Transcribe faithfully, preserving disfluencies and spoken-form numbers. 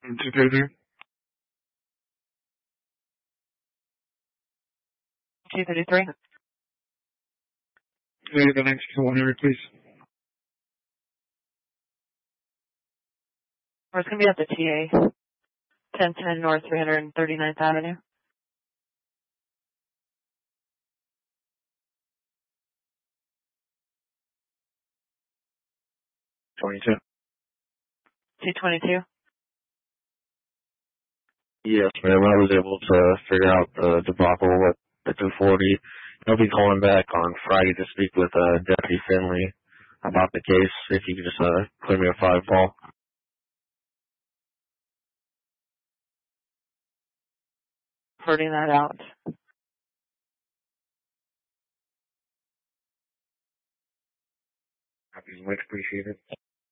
two thirty-three. two thirty-three. Hey, the next one hundred, please. It's going to be at the T A, ten ten North three hundred thirty-ninth Avenue. twenty-two. two twenty-two. Yes, ma'am. I was able to figure out the debacle with the two forty. I'll be calling back on Friday to speak with uh, Deputy Finley about the case. If you could just uh, clear me a five ball. Sorting that out. Much appreciated.